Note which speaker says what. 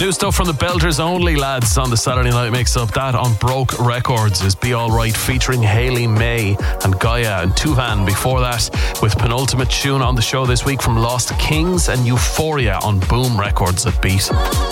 Speaker 1: New stuff from the Belters Only lads on the Saturday Night Mix-Up. That on Broke Records is Be Alright featuring Hayley May and Gaia and Tuvan before that, with penultimate tune on the show this week from Lost Kings and Euphoria on Boom Records at Beat.